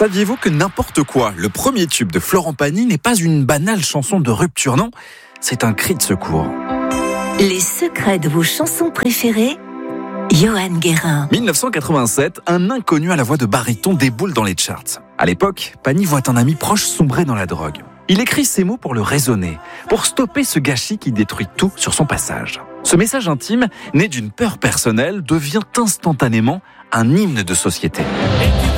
Saviez-vous que N'importe quoi, le premier tube de Florent Pagny, n'est pas une banale chanson de rupture, non? C'est un cri de secours. Les secrets de vos chansons préférées, Johan Guérin. 1987, un inconnu à la voix de baryton déboule dans les charts. À l'époque, Pagny voit un ami proche sombrer dans la drogue. Il écrit ces mots pour le raisonner, pour stopper ce gâchis qui détruit tout sur son passage. Ce message intime, né d'une peur personnelle, devient instantanément un hymne de société.